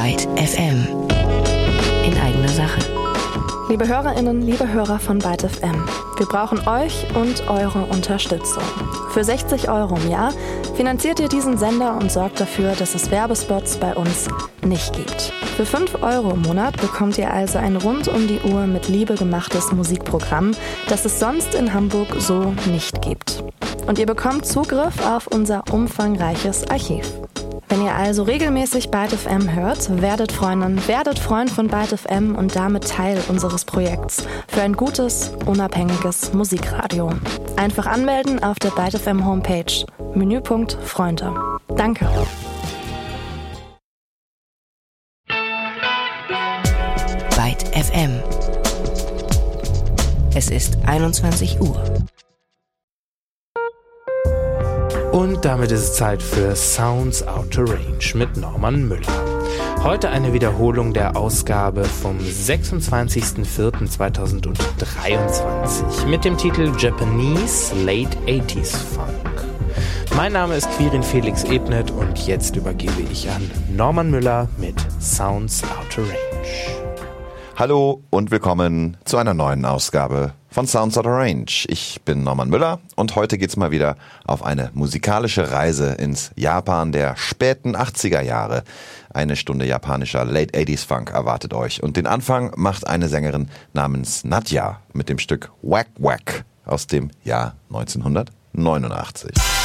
Byte FM. In eigener Sache. Liebe HörerInnen, liebe Hörer von Byte FM, wir brauchen euch und eure Unterstützung. Für 60 € im Jahr finanziert ihr diesen Sender und sorgt dafür, dass es Werbespots bei uns nicht gibt. Für 5 € im Monat bekommt ihr also ein rund um die Uhr mit Liebe gemachtes Musikprogramm, das es sonst in Hamburg so nicht gibt. Und ihr bekommt Zugriff auf unser umfangreiches Archiv. Wenn ihr also regelmäßig Byte FM hört, werdet Freundin, werdet Freund von Byte FM und damit Teil unseres Projekts für ein gutes, unabhängiges Musikradio. Einfach anmelden auf der Byte FM Homepage. Menüpunkt Freunde. Danke. Byte FM. Es ist 21 Uhr. Und damit ist es Zeit für Sounds Out of Range mit Norman Müller. Heute eine Wiederholung der Ausgabe vom 26.04.2023 mit dem Titel Japanese Late 80s Funk. Mein Name ist Quirin Felix Ebnet und jetzt übergebe ich an Norman Müller mit Sounds Out of Range. Hallo und willkommen zu einer neuen Ausgabe von Sounds Out of Range. Ich bin Norman Müller und heute geht's mal wieder auf eine musikalische Reise ins Japan der späten 80er Jahre. Eine Stunde japanischer Late 80s Funk erwartet euch. Und den Anfang macht eine Sängerin namens Nadja mit dem Stück Wack Wack aus dem Jahr 1989.